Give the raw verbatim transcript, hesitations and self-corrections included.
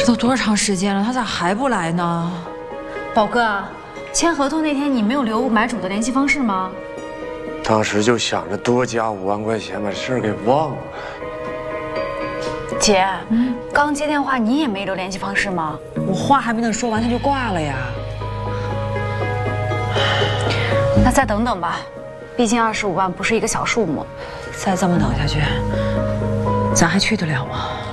这都多长时间了，他咋还不来呢？ 宝哥，签合同那天你没有留买主的联系方式吗？ 当时就想着多加五万块钱，把事儿给忘了。 姐，嗯，刚接电话你也没留联系方式吗？ 我话还没等说完，他就挂了呀。 那再等等吧，毕竟二十五万不是一个小数目。 再这么等下去，咱还去得了吗？